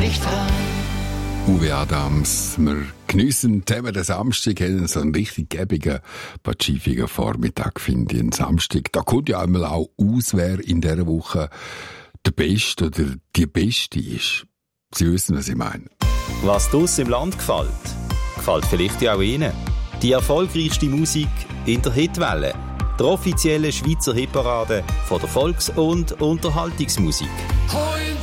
mich dran. Uwe Adams, wir geniessen zusammen den Samstag, haben so einen richtig gäbigen, pazifigen Vormittag, finde ich, einen Samstag. Da kommt ja einmal auch aus, wer in dieser Woche der Beste oder die Beste ist. Sie wissen, was ich meine. Was draussen im Land gefällt vielleicht ja auch Ihnen. Die erfolgreichste Musik in der Hitwelle. Der offizielle Schweizer Hitparade von der Volks- und Unterhaltungsmusik.